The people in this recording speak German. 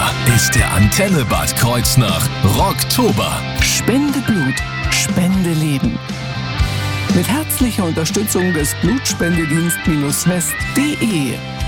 ist der Antenne Bad Kreuznach Rocktober. Spende Blut, spende Leben. Mit herzlicher Unterstützung des Blutspendedienst-west.de